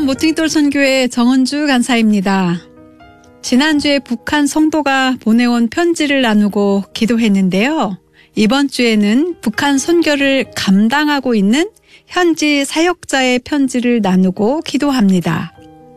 모퉁이돌 선교회 정은주 간사입니다. 지난주에 북한 성도가 보내온 편지를 나누고 기도했는데요. 이번 주에는 북한 선교를 감당하고 있는 현지 사역자의 편지를 나누고 기도합니다.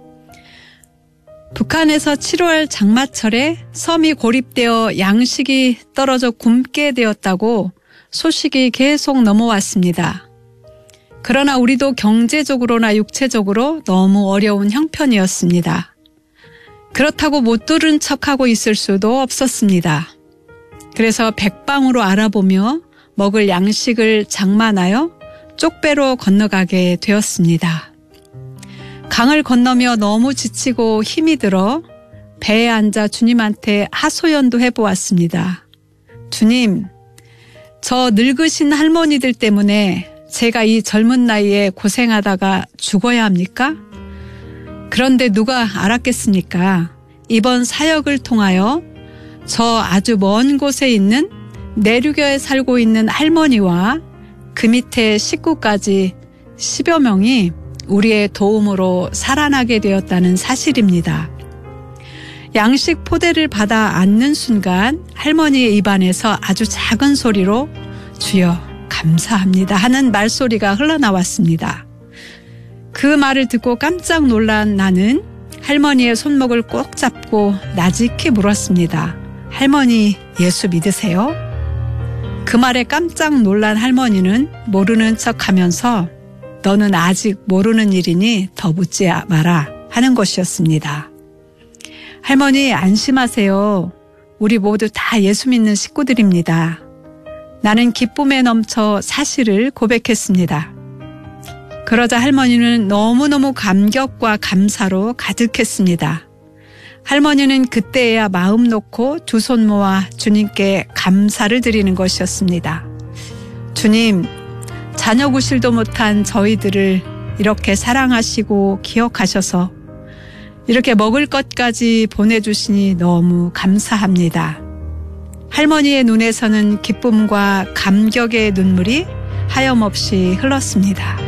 북한에서 7월 장마철에 섬이 고립되어 양식이 떨어져 굶게 되었다고 소식이 계속 넘어왔습니다. 그러나 우리도 경제적으로나 육체적으로 너무 어려운 형편이었습니다. 그렇다고 못 들은 척하고 있을 수도 없었습니다. 그래서 백방으로 알아보며 먹을 양식을 장만하여 쪽배로 건너가게 되었습니다. 강을 건너며 너무 지치고 힘이 들어 배에 앉아 주님한테 하소연도 해보았습니다. 주님, 저 늙으신 할머니들 때문에 제가 이 젊은 나이에 고생하다가 죽어야 합니까? 그런데 누가 알았겠습니까? 이번 사역을 통하여 저 아주 먼 곳에 있는 내륙에 살고 있는 할머니와 그 밑에 식구까지 10여 명이 우리의 도움으로 살아나게 되었다는 사실입니다. 양식 포대를 받아 앉는 순간 할머니의 입안에서 아주 작은 소리로 주여 감사합니다 하는 말소리가 흘러나왔습니다. 그 말을 듣고 깜짝 놀란 나는 할머니의 손목을 꼭 잡고 나직히 물었습니다. 할머니, 예수 믿으세요? 그 말에 깜짝 놀란 할머니는 모르는 척하면서 너는 아직 모르는 일이니 더 묻지 마라 하는 것이었습니다. 할머니, 안심하세요. 우리 모두 다 예수 믿는 식구들입니다. 나는 기쁨에 넘쳐 사실을 고백했습니다. 그러자 할머니는 너무너무 감격과 감사로 가득했습니다. 할머니는 그때야 마음 놓고 두 손 모아 주님께 감사를 드리는 것이었습니다. 주님, 자녀 구실도 못한 저희들을 이렇게 사랑하시고 기억하셔서 이렇게 먹을 것까지 보내주시니 너무 감사합니다. 할머니의 눈에서는 기쁨과 감격의 눈물이 하염없이 흘렀습니다.